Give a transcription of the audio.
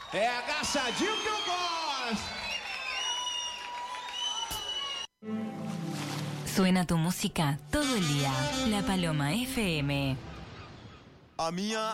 É agaçadinho que eu gosto. Suena tu música todo el día. La Paloma FM. A minha